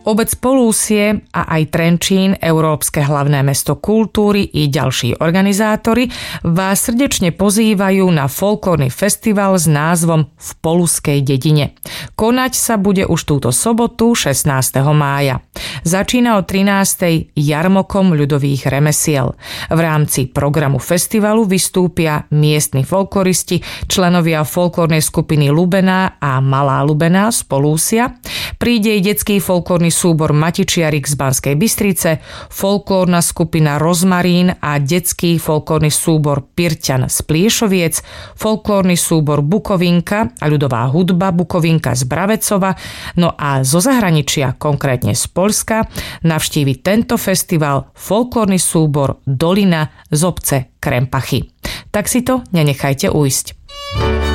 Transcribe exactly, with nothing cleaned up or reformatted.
Obec Polúsie a aj Trenčín, Európske hlavné mesto kultúry i ďalší organizátori vás srdečne pozývajú na folklórny festival s názvom V Polúskej dedine. Konať sa bude už túto sobotu šestnásteho mája. Začína o trinástej jarmokom ľudových remesiel. V rámci programu festivalu vystúpia miestni folkloristi, členovia folklórnej skupiny Lubená a Malá Lubená z Polúsia. Príde i detský folklórny súbor Matičiarik z Banskej Bystrice, folklórna skupina Rozmarín a detský folklórny súbor Pirťan z Pliešoviec, folklórny súbor Bukovinka a ľudová hudba Bukovinka z Bravecova, no a zo zahraničia, konkrétne z Poľska, navštívi tento festival folklórny súbor Dolina z obce Krempachy. Tak si to nenechajte ujsť.